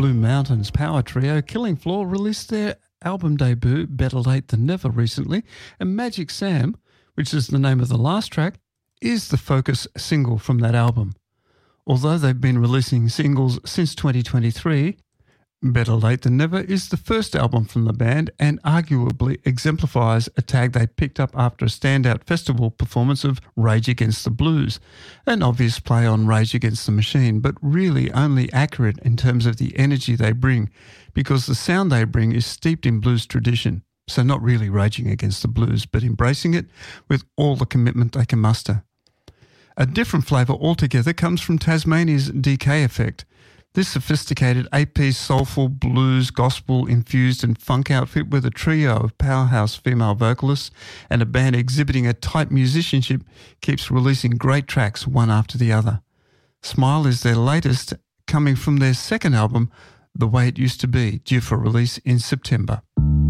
Blue Mountains power trio Killing Floor released their album debut Better Late Than Never recently, and Magic Sam, which is the name of the last track, is the focus single from that album. Although they've been releasing singles since 2023, Better Late Than Never is the first album from the band and arguably exemplifies a tag they picked up after a standout festival performance of Rage Against the Blues, an obvious play on Rage Against the Machine, but really only accurate in terms of the energy they bring, because the sound they bring is steeped in blues tradition, so not really raging against the blues, but embracing it with all the commitment they can muster. A different flavour altogether comes from Tasmania's DK Effect. This sophisticated 8-piece soulful blues, gospel-infused and funk outfit with a trio of powerhouse female vocalists and a band exhibiting a tight musicianship keeps releasing great tracks one after the other. Smile is their latest, coming from their second album, The Way It Used to Be, due for release in September.